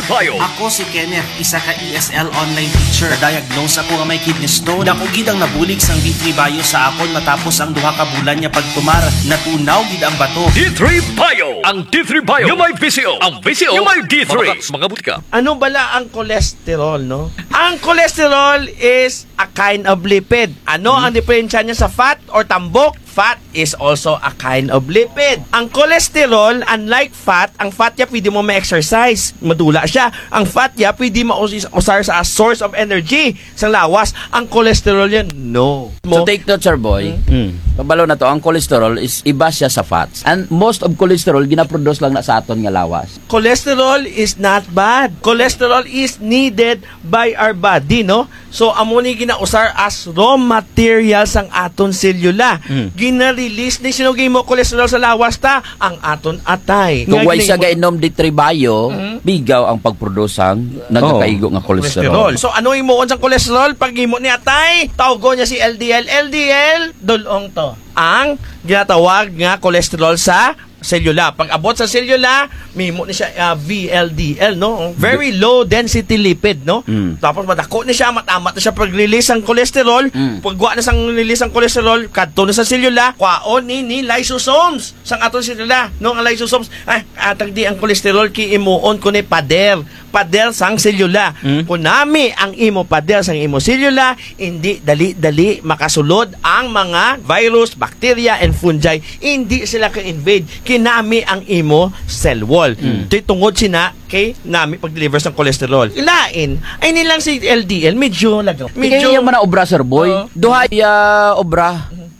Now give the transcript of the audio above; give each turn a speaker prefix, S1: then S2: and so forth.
S1: Payo.
S2: Ako si Kenneth, isa ka ESL online teacher. Diagnose ako nga may kidney stone. Dako gid ang nabulig sang D3 Bio sa akon matapos ang duha ka bulan niya pagtumar. Natunaw gid ang bato.
S1: D3 Bio. Ang D3 Bio. Yung may VCO. Ang VCO. Yung may D3. Mga butika.
S3: Ano bala ang cholesterol, no? Ang cholesterol is a kind of lipid. Ano ang diferensya niya sa fat or tambok? Fat is also a kind of lipid. Ang cholesterol, unlike fat, ang fat niya pwede mo ma-exercise. Madula siya. Ang fat niya pwede ma-usar sa a source of energy sa lawas. Ang cholesterol yan, no.
S4: So take note, sir boy. Kabalo na to, ang cholesterol is iba siya sa fats. And most of cholesterol ginaproduce lang na sa aton nga lawas.
S3: Cholesterol is not bad. Cholesterol is needed by our body, no? So, amo ni ginausar as raw materials ang aton selula. Gina-release ni sinugay mo cholesterol sa lawas ta, ang aton atay.
S4: Kung way siya gainom D3 Bio, bigaw ang pagprodusang nagkakaigo nga cholesterol.
S3: So, ano imuon sa cholesterol? Pag imo ni atay, tawgo niya si LDL. LDL, dulong to. Ang ginatawag nga cholesterol sa selula. Pag abot sa selula, mimo ni siya VLDL, no? Very low density lipid, no? Tapos madako ni siya, matamat na siya pag-release ang cholesterol. Pagwa na sang release ang cholesterol, kadto na sa selula, kwaon ni lysosomes sang aton selula. No, ang lysosomes, atag di ang cholesterol ki imuon ko ni pader sang selula. Kunami ang imo pader sang imo selula, hindi dali-dali makasulod ang mga virus, bacteria, and fungi. Hindi sila ka-invade. Kinami ang imo cell wall. Tungod sina kay nami pag-deliver ng cholesterol. Ilain, ay nilang si LDL, medyo
S4: Medyo yung mga obra, sir boy. Duha ya obra.